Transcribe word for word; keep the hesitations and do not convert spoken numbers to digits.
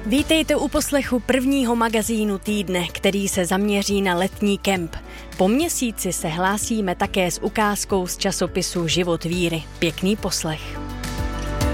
Vítejte u poslechu prvního magazínu týdne, který se zaměří na letní kemp. Po měsíci se hlásíme také s ukázkou z časopisu Život víry. Pěkný poslech.